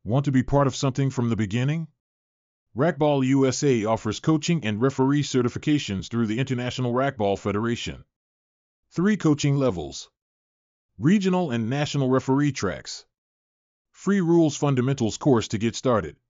Want to be part of something from the beginning? Racquetball USA offers coaching and referee certifications through the International Racquetball Federation. 3 coaching levels. Regional and national referee tracks. Free rules fundamentals course to get started.